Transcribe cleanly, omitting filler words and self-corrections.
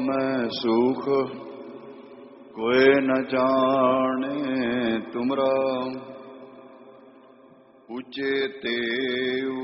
मैं सुख कोई न जाने तुमरा, ऊंचे ते